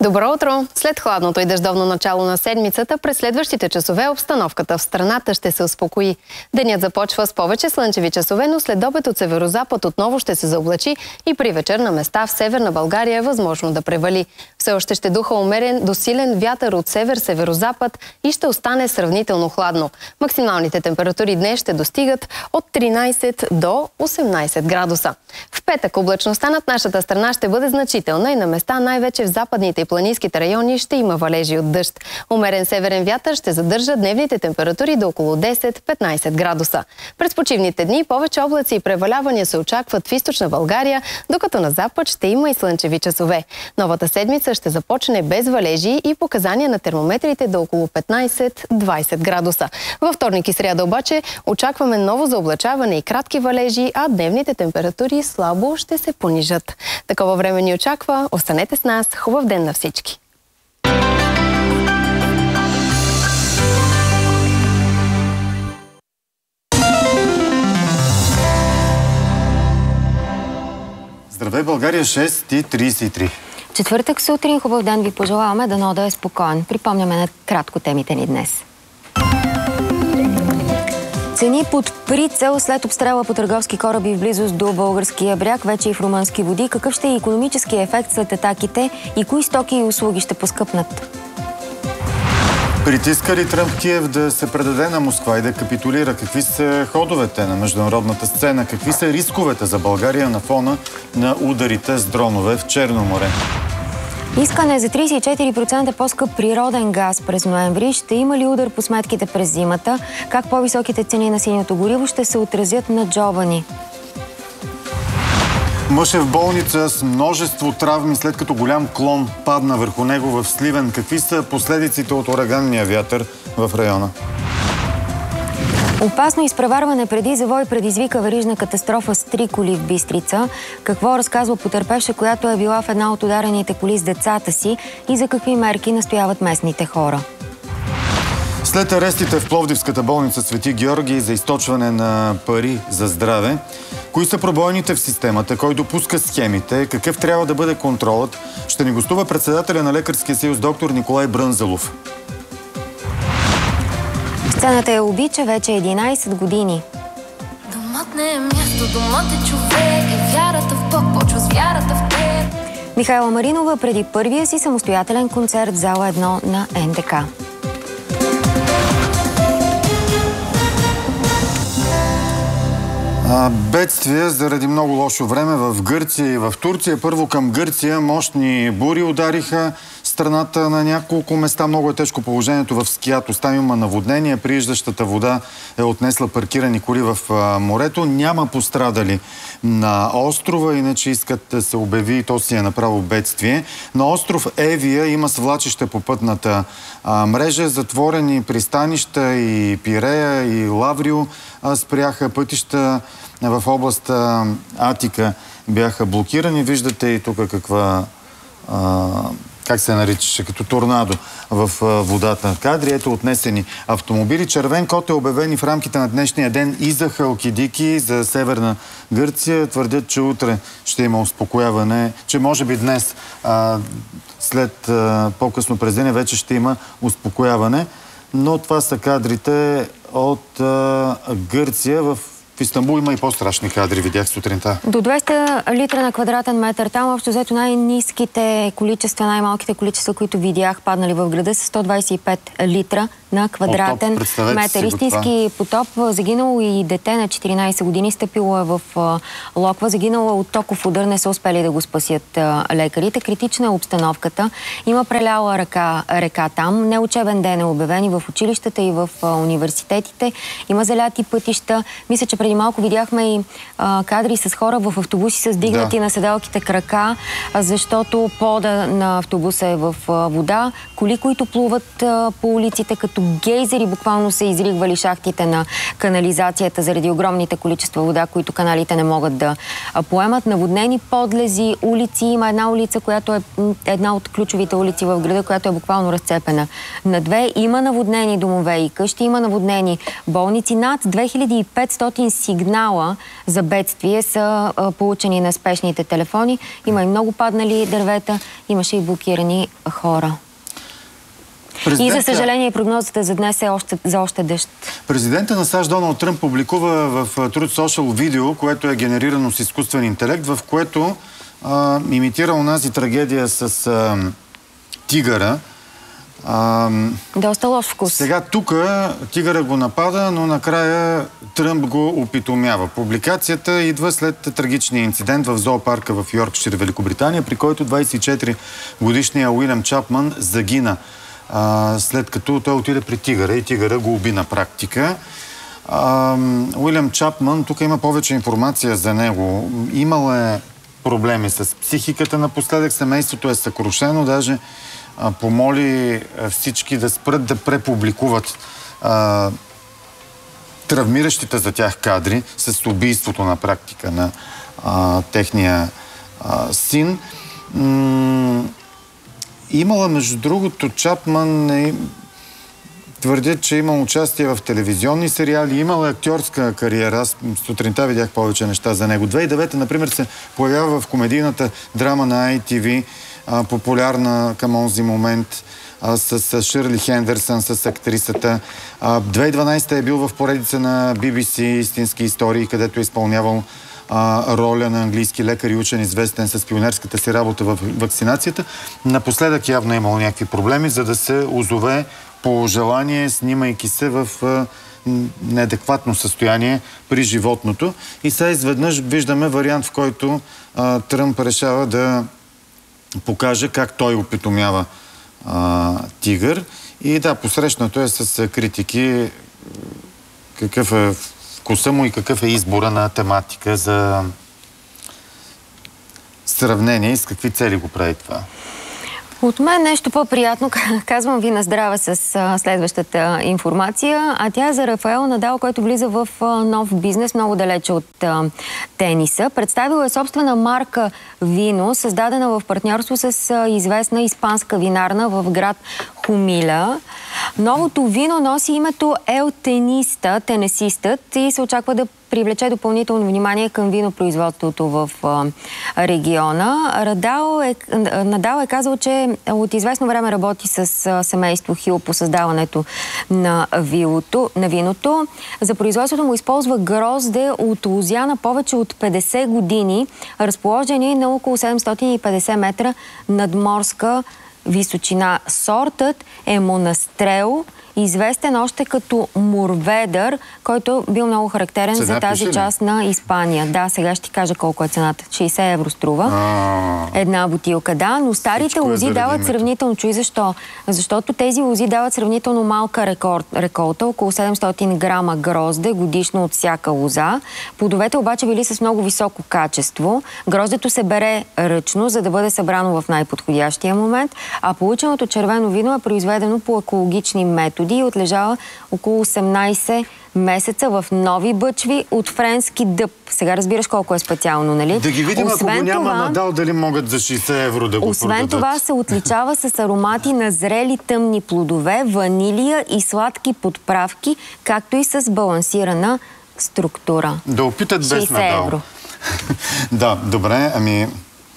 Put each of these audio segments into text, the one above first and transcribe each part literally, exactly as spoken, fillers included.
Добро утро! След хладното и дъждовно начало на седмицата, през следващите часове обстановката в страната ще се успокои. Денят започва с повече слънчеви часове, но след обед от северозапад отново ще се заоблачи и при вечер на места в северна България е възможно да превали. Все още ще духа умерен до силен вятър от север-северозапад и ще остане сравнително хладно. Максималните температури днес ще достигат от тринайсет до осемнайсет градуса. В петък облачността над нашата страна ще бъде значителна и на места най-вече в западните и планинските райони ще има валежи от дъжд. Умерен северен вятър ще задържа дневните температури до около десет-петнайсет градуса. През почивните дни повече облаци и превалявания се очакват в източна България, докато на запад ще има и слънчеви часове. Новата седмица ще започне без валежи и показания на термометрите до около петнайсет-двайсет градуса. Във вторник и сряда обаче очакваме ново заоблачаване и кратки валежи, а дневните температури слабо ще се понижат. Такова време ни очаква. Останете с нас. Хубав ден на всички! Здравей, България, шест и трийсет и три. Четвъртък сутрин, хубав ден ви пожелаваме, дано да е спокоен. Припомняме на кратко темите ни днес. Цени под прицел след обстрела по търговски кораби в близост до българския бряг, вече и в румънски води. Какъв ще е икономически ефект след атаките и кои стоки и услуги ще поскъпнат? Притиска ли Тръмп Киев да се предаде на Москва и да капитулира? Какви са ходовете на международната сцена? Какви са рисковете за България на фона на ударите с дронове в Черно море? Искане за трийсет и четири процента по-скъп природен газ през ноември. Ще има ли удар по сметките през зимата? Как по-високите цени на синьото гориво ще се отразят на джоба ни? Мъж е в болница с множество травми, след като голям клон падна върху него в Сливен. Какви са последиците от ураганния вятър в района? Опасно изпреварване преди завой предизвика верижна катастрофа с три коли в Бистрица. Какво разказва потърпевша, която е била в една от ударените коли с децата си и за какви мерки настояват местните хора? След арестите в Пловдивската болница Свети Георги за източване на пари за здраве, кои са пробойните в системата, кой допуска схемите, какъв трябва да бъде контролът, ще ни гостува председателя на Лекарския съюз доктор Николай Брънзалов. Сцената я обича вече единайсет години. Домът не е място, домът е човек и вярата в Бог почва с вярата в теб. Михайла Маринова преди първия си самостоятелен концерт в зала едно на Ен Де Ка. А, бедствия заради много лошо време в Гърция и в Турция. Първо към Гърция мощни бури удариха страната на няколко места. Много е тежко положението в Скиатос. Там има наводнение. Прииждащата вода е отнесла паркирани коли в а, морето. Няма пострадали на острова, иначе искат да се обяви, то си е направо бедствие. На остров Евия има свлачища по пътната а, мрежа, затворени пристанища и Пирея, и Лаврио а, спряха пътища в област а, Атика бяха блокирани. Виждате и тук каква а, как се наричаше, като торнадо в водата. Кадри, ето отнесени автомобили. Червен код е обявен в рамките на днешния ден и за Халкидики, за Северна Гърция. Твърдят, че утре ще има успокояване, че може би днес, а, след по-късно през деня, вече ще има успокояване. Но това са кадрите от а, Гърция. В В Истанбул има и по-страшни кадри, видях сутринта. До двеста литра на квадратен метър. Там общо взето най-ниските количества, най-малките количества, които видях, паднали в града, са сто двайсет и пет литра на квадратен потоп, метър. Истински потоп. Загинало и дете на четиринайсет години, стъпило е в а, Локва. Загинало от токов удар, не са успели да го спасят а, лекарите. Критична е обстановката. Има преляла река, река там. Неучебен ден е обявен и в училищата, и в а, университетите. Има заляти пътища. Мисля, че преди малко видяхме и а, кадри с хора в автобуси с дигнати да. на седалките крака, а, защото пода на автобуса е в а, вода. Коли, които плуват а, по улиците като гейзери, буквално са изригвали шахтите на канализацията заради огромните количества вода, които каналите не могат да а, поемат. Наводнени подлези, улици. Има една улица, която е една от ключовите улици в града, която е буквално разцепена на две. Има наводнени домове и къщи, има наводнени болници. Над две хиляди и петстотин сигнала за бедствие са а, получени на спешните телефони. Има и много паднали дървета, имаше и блокирани хора. Президента... И за съжаление прогнозата за днес е още, за още дъжд. Президента на САЩ Доналд Тръмп публикува в Truth Social видео, което е генерирано с изкуствен интелект, в което а, имитира онази трагедия с а, тигъра. А, Доста лош вкус. Сега тук тигъра го напада, но накрая Тръмп го опитомява. Публикацията идва след трагичния инцидент в зоопарка в Йоркшир, Великобритания, при който двадесет и четири годишният Уилям Чапман загина, а, след като той отиде при тигъра и тигъра го уби на практика. А, Уилям Чапман, тук има повече информация за него. Имал е проблеми с психиката напоследък, семейството е съкрушено, даже а, помоли всички да спрат да препубликуват а, травмиращите за тях кадри с убийството на практика на а, техния а, син. М- имала, между другото, Чапман е, твърдят, че има участие в телевизионни сериали, имала актьорска кариера. Аз сутринта видях повече неща за него. две хиляди и девета, например, се появява в комедийната драма на Ай Ти Ви, а, популярна към онзи момент, а, с, с Шърли Хендерсън, с актрисата. А, две хиляди и дванадесета е бил в поредица на Би Би Си истински истории, където е изпълнявал а, роля на английски лекар и учен, известен с пионерската си работа в вакцинацията. Напоследък явно е имал някакви проблеми, за да се озове по желание, снимайки се в а, неадекватно състояние при животното. И сега изведнъж виждаме вариант, в който а, Тръмп решава да покаже как той опитомява а, тигър. И да, посрещнато е с критики какъв е вкуса му и какъв е избора на тематика за сравнение и с какви цели го прави това. От мен нещо по-приятно, казвам ви на здраве с а, следващата информация, а тя е за Рафаел Надал, който влиза в а, нов бизнес, много далече от а, тениса. Представил е собствена марка вино, създадена в партньорство с а, известна испанска винарна в град Хумиля. Новото вино носи името Ел Тениста, тенесистът, и се очаква да привлече допълнително внимание към винопроизводството в а, региона. Радал е, Надал е казал, че от известно време работи с а, семейство Хил по създаването на, вилото, на виното. За производството му използва грозде от лозя на повече от петдесет години, разположени на около седемстотин и петдесет метра надморска височина. Сортът е Монастрел, известен още като Мурведър, който бил много характерен Цена за тази част на Испания. Да, сега ще ти кажа колко е цената. шейсет евро струва. А-а-а. Една бутилка, да. Но старите Всичко лози е дават сравнително... Чуй защо? Защото тези лози дават сравнително малка рекорд, реколта, около седемстотин грама грозде годишно от всяка лоза. Плодовете обаче били с много високо качество. Гроздето се бере ръчно, за да бъде събрано в най-подходящия момент, а полученото червено вино е произведено по екологични методи и отлежава около осемнадесет месеца в нови бъчви от френски дъб. Сега разбираш колко е специално, нали? Да ги видим, освен ако го няма това, Надал, дали могат за шейсет евро да го освен продадат. Освен това се отличава с аромати на зрели тъмни плодове, ванилия и сладки подправки, както и с балансирана структура. Да опитат без Надал. Евро. Да, добре, ами...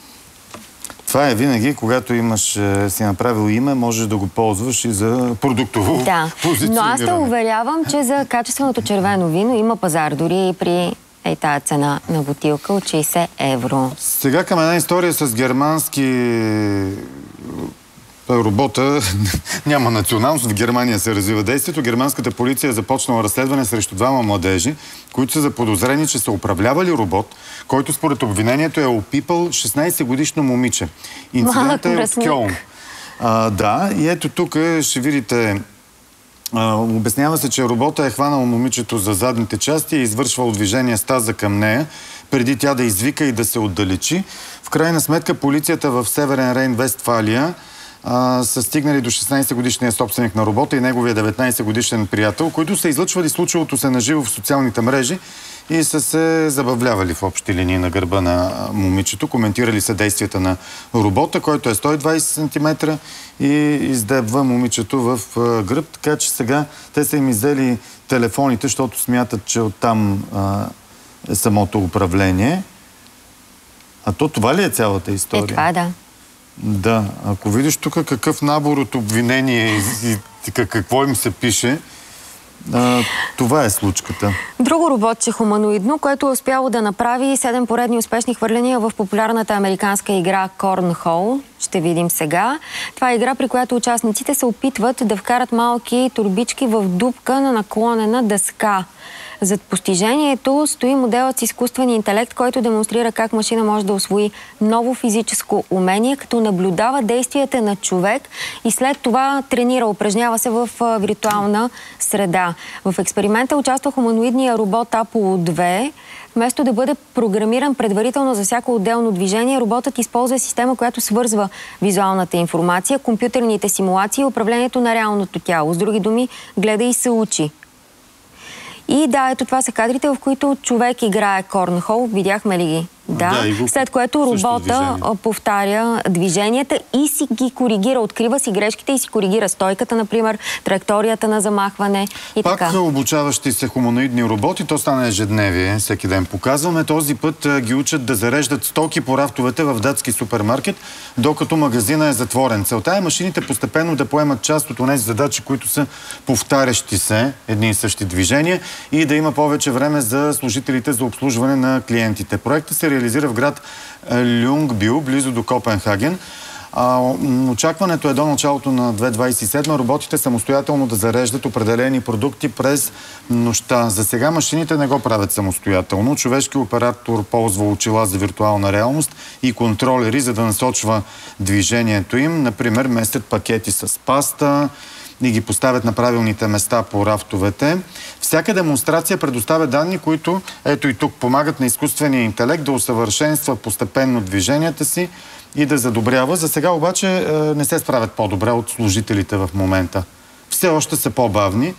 Това е винаги, когато имаш, си направил име, можеш да го ползваш и за продуктово да. позициониране. Но аз те уверявам, че за качественото червено вино има пазар, дори и при ей тая цена на бутилка от шейсет евро. Сега към една история с германски робота. Няма националност. В Германия се развива действието. Германската полиция е започнала разследване срещу двама младежи, които са заподозрени, че са управлявали робот, който според обвинението е опипал шестнадесетгодишно момиче. Инцидентът е от Кьолн. А, да, и ето тук ще видите... А, обяснява се, че робота е хванал момичето за задните части и е извършвал движение с таза към нея, преди тя да извика и да се отдалечи. В крайна сметка полицията в Северен Рейн, Вестфалия, Uh, са стигнали до шестнадесетгодишния собственик на робота и неговия деветнадесетгодишен приятел, които са излъчвали случилото се наживо в социалните мрежи и са се забавлявали в общи линии на гърба на момичето. Коментирали са действията на робота, който е сто и двадесет сантиметра и издебва момичето в гръб. Така че сега те са им иззели телефоните, защото смятат, че оттам uh, е самото управление. А то това ли е цялата история? Е, това да. Да, ако видиш тук какъв набор от обвинения и, и какво им се пише, а, това е случката. Друго роботче хуманоидно, което е успяло да направи седем поредни успешни хвърляния в популярната американска игра Cornhole. Ще видим сега. Това е игра, при която участниците се опитват да вкарат малки турбички в дупка на наклонена дъска. Зад постижението стои моделът с изкуствен интелект, който демонстрира как машина може да усвои ново физическо умение, като наблюдава действията на човек и след това тренира, упражнява се в виртуална среда. В експеримента участва хуманоидния робот Аполо две. Вместо да бъде програмиран предварително за всяко отделно движение, роботът използва система, която свързва визуалната информация, компютърните симулации и управлението на реалното тяло. С други думи, гледа и се учи. И да, ето това са кадрите, в които човек играе Cornhole. Видяхме ли ги? Да, да, след което робота повтаря движенията и си ги коригира, открива си грешките и си коригира стойката, например, траекторията на замахване и Пак така. Пак обучаващи се хуманоидни роботи, то стана ежедневие, всеки ден показваме. Този път ги учат да зареждат стоки по рафтовете в датски супермаркет, докато магазина е затворен. Целта е машините постепенно да поемат част от тези задачи, които са повтарящи се, едни и същи движения, и да има повече време за служителите за обслужване на клиентите. Проектът се реализира в град Люнгбю, близо до Копенхаген. А, очакването е до началото на две хиляди двадесет и седма роботите самостоятелно да зареждат определени продукти през нощта. За сега машините не го правят самостоятелно. Човешки оператор ползва очила за виртуална реалност и контролери, за да насочва движението им. Например, местят пакети с паста и ги поставят на правилните места по рафтовете. Всяка демонстрация предоставя данни, които, ето и тук, помагат на изкуствения интелект да усъвършенства постепенно движенията си и да задобрява. За сега обаче не се справят по-добре от служителите в момента. Все още са по-бавни.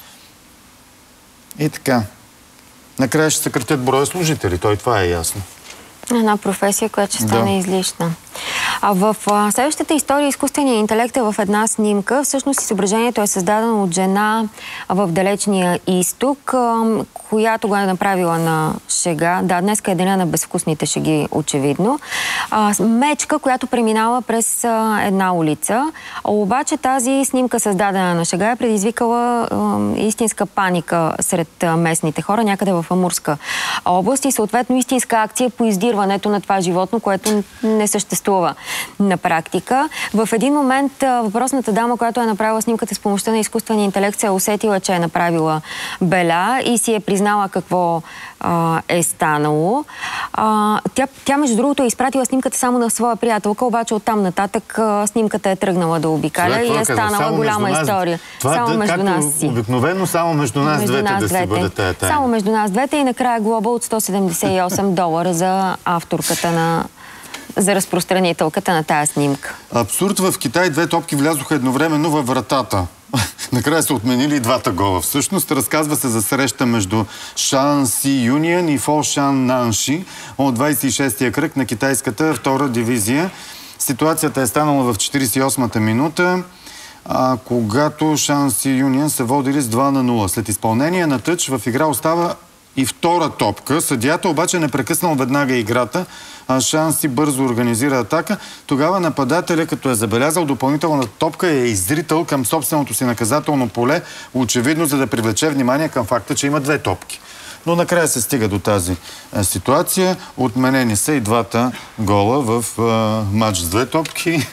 И така. Накрая ще съкратят броя служители. Той това е ясно. Една професия, която ще стане да. излишна. А в а, следващата история изкуственият интелект е в една снимка. Всъщност изображението е създадено от жена в далечния изток, а, която го е направила на шега. Да, днеска е деня на безвкусните шеги, очевидно. А, мечка, която преминава през а, една улица. А, обаче тази снимка, създадена на шега, е предизвикала а, истинска паника сред а, местните хора, някъде в Амурска област и съответно истинска акция по издирването на това животно, което не съществува на практика. В един момент въпросната дама, която е направила снимката с помощта на изкуствения интелект, се е усетила, че е направила беля и си е признала какво а, е станало. А, тя, тя, между другото, е изпратила снимката само на своя приятелка, обаче оттам нататък а, снимката е тръгнала да обикаля това, и е станала голяма нас... история. Това, само да, между нас си. Обикновено само между нас между двете нас да двете. си бъде тая тайна. Само между нас двете и накрая глоба от сто седемдесет и осем долара за авторката на за разпространителката на тая снимка. Абсурд, в Китай две топки влязоха едновременно във вратата. Накрая са отменили и двата гола. Всъщност разказва се за среща между Шан Си Юнион и Фо Шан Нанши от двадесет и шестия кръг на китайската втора дивизия. Ситуацията е станала в четиридесет и осмата минута, а, когато Шан Си Юнион се водили с два на нула. След изпълнение на тъч в игра остава и втора топка. Съдията обаче не прекъснал веднага играта, а Шан Си бързо организира атака. Тогава нападателя, като е забелязал допълнителната топка, е изритал към собственото си наказателно поле, очевидно за да привлече внимание към факта, че има две топки. Но накрая се стига до тази а, ситуация. Отменени са и двата гола в а, матч с две топки.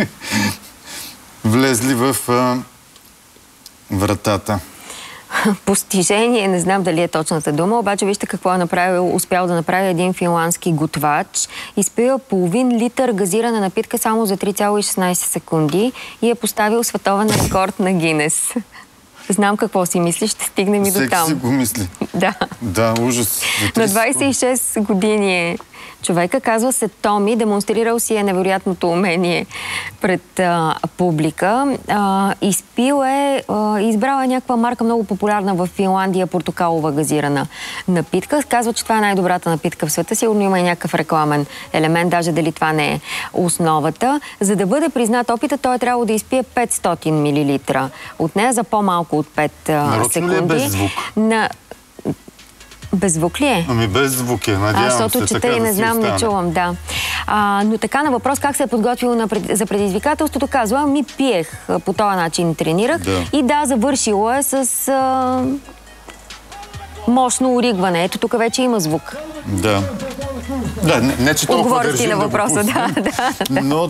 Влезли в а, вратата. Постижение, не знам дали е точната дума, обаче вижте какво е направил, успял да направи един финландски готвач. Изпил половин литър газирана напитка само за три цяло и шестнадесет секунди и е поставил световен рекорд на Гинес. Знам какво си мислиш, ще стигнем и до там. Всеки си го мисли. Да. Да, ужас. На двадесет и шест години е човека, казва се Томи, демонстрирал си е невероятното умение пред а, публика. А, изпил е, а, избрал е някаква марка много популярна в Финландия, портокалова газирана напитка. Казва, че това е най-добрата напитка в света. Сигурно има и някакъв рекламен елемент, даже дали това не е основата. За да бъде признат опита, той е трябвало да изпие петстотин милилитра от нея за по-малко от пет а, секунди. Нарочно ли е без звук? На... Без звук ли е? Ами без звук е, надявам се. Защото чета и не знам, не чувам, да. А, но така на въпрос как се е подготвил на пред... за предизвикателството, казва, ми пиех по този начин, тренирах. Да. И да, завършило е с а... мощно оригване. Ето тук вече има звук. Да. Да, не, не че толкова държим на въпроса, да, да, да. Но...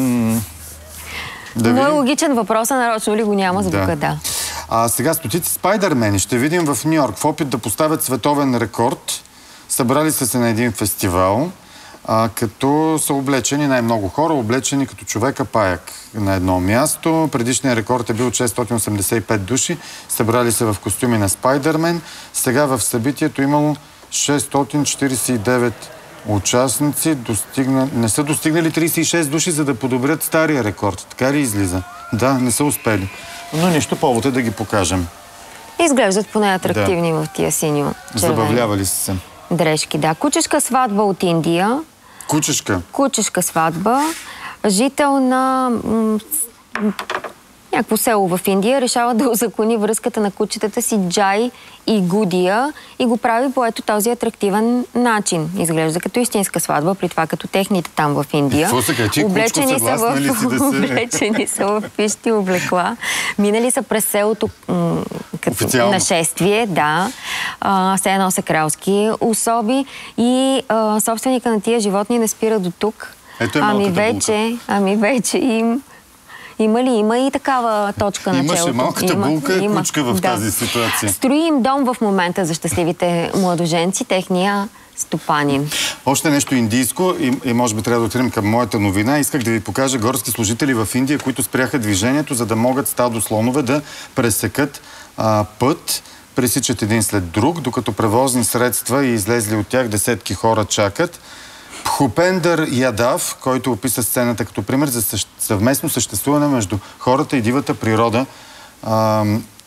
Да, но е логичен въпрос, а нарочно ли го няма звука, да. да. А сега стотици спайдърмени ще видим в Ню Йорк в опит да поставят световен рекорд. Събрали са се на един фестивал, а, като са облечени най-много хора, облечени като човека паяк на едно място. Предишният рекорд е бил шестстотин осемдесет и пет души. Събрали се в костюми на Спайдърмен. Сега в събитието имало шестстотин четиридесет и девет участници. Достигна... Не са достигнали тридесет и шест души, за да подобрят стария рекорд. Така ли излиза? Да, не са успели. Но нищо, повод е да ги покажем. Изглеждат поне атрактивни да. В тия синьо. Забавлявали са се. Дрежки, да. Кучешка сватба от Индия. Кучешка? Кучешка сватба. Жител на някакво село в Индия решава да узакони връзката на кучетата си Джай и Гудия и го прави по ето този атрактивен начин. Изглежда като истинска сватба, при това като техните там в Индия. Облечени са в, да се... облечени са в пищи облекла. Минали са през селото като официално нашествие, да. А, все едно са кралски особи и а, собственика на тия животни не спира до тук. Ето е ами вече, ами вече им Има ли? Има и такава точка на челото. Имаше малката има, булка и има. Кучка в да. Тази ситуация. Строи им дом в момента за щастливите младоженци, техния стопанин. Още нещо индийско и, и може би трябва да отидем към моята новина. Исках да ви покажа горски служители в Индия, които спряха движението, за да могат стадо слонове да пресекат а, път. Пресичат един след друг, докато превозни средства и излезли от тях десетки хора чакат. Бхупендър Ядав, който описа сцената като пример за съвместно съществуване между хората и дивата природа. А,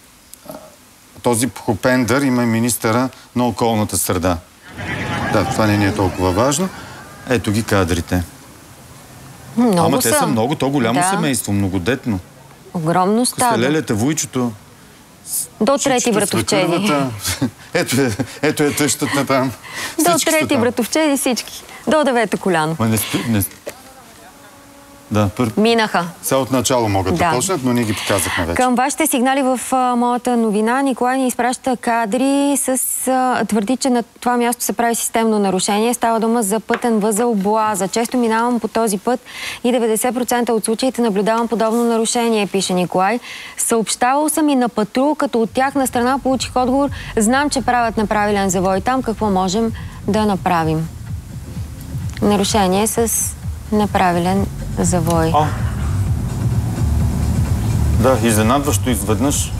този Бхупендър има министъра на околната среда. Да, това не е толкова важно. Ето ги кадрите. Много Ама са. те са много, то голямо да. семейство, многодетно. Огромно стадо. Лелята, вуйчето. До трети братовчеди. Ето е, ето е тъщата там. До трети братовчеди всички. До девето коляно. Ма не спи... Не... Да, пър... Минаха. Сега от начало могат да, да почнат, но ние ги показахме вече. Към вашите сигнали в а, моята новина Николай ни изпраща кадри с... А, твърди, че на това място се прави системно нарушение. Става дума за пътен възел Боаза. Често минавам по този път и деветдесет процента от случаите наблюдавам подобно нарушение, пише Николай. Съобщавал съм и на патрул, като от тяхна страна получих отговор. Знам, че правят неправилен завой там. Какво можем да направим? Нарушение с неправилен завой. А. Да, изненадващо изведнъж.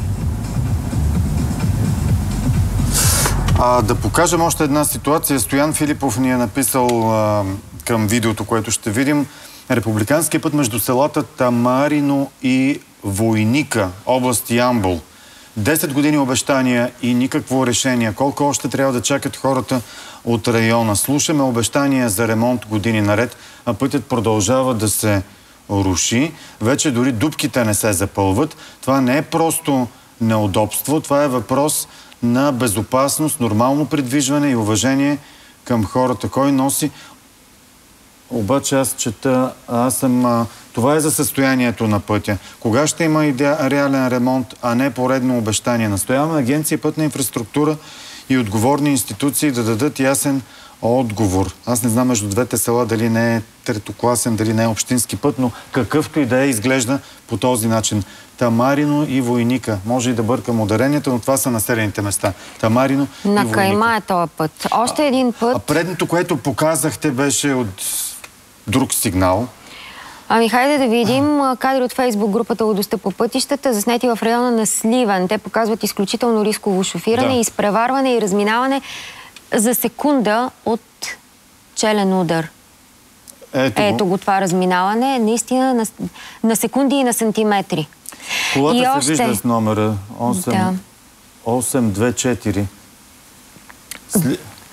А, да покажем още една ситуация. Стоян Филипов ни е написал а, към видеото, което ще видим. Републиканския път между селата Тамарино и Войника, област Ямбол. десет години обещания и никакво решение. Колко още трябва да чакат хората от района? Слушаме обещания за ремонт години наред, а пътят продължава да се руши. Вече дори дупките не се запълват. Това не е просто неудобство, това е въпрос на безопасност, нормално придвижване и уважение към хората. Кой носи? Обаче аз чета, аз съм... А, това е за състоянието на пътя. Кога ще има идея, реален ремонт, а не поредно обещание? Настояваме Агенция пътна инфраструктура и отговорни институции да дадат ясен отговор. Аз не знам между двете села дали не е третокласен, дали не е общински път, но какъвто и да е, изглежда по този начин. Тамарино и Войника. Може и да бъркам ударенията, но това са населените места. Тамарино и Войника. На кайма е този път. Още един път. А предното, което показахте, беше от друг сигнал. Ами хайде да видим кадри от Фейсбук групата Лудостта по пътищата, заснети в района на Сливен. Те показват изключително рисково шофиране, да. изпреварване и разминаване за секунда от челен удар. Ето, Ето го това разминаване, наистина на, на секунди и на сантиметри. Колата и се още... вижда с номера осем две четири. Сли...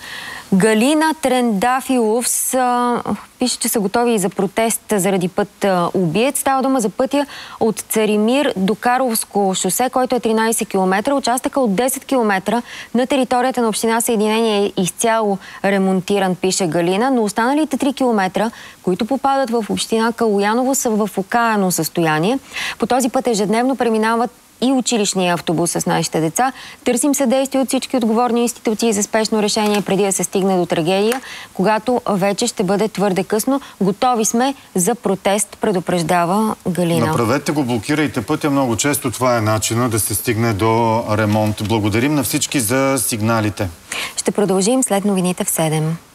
Галина Трендафилов пише, че са готови за протест заради път убиец. Става дума за пътя от Царимир до Карловско шосе, който е тринайсет километра. Участъка от десет километра на територията на община Съединение е изцяло ремонтиран, пише Галина, но останалите три километра, които попадат в община Калояново, са в окаяно състояние. По този път ежедневно преминават и училищния автобус с нашите деца. Търсим съдействие от всички отговорни институции за спешно решение преди да се стигне до трагедия, когато вече ще бъде твърде късно. Готови сме за протест, предупреждава Галина. Направете го, блокирайте пътя. Много често това е начина да се стигне до ремонт. Благодарим на всички за сигналите. Ще продължим след новините в седем.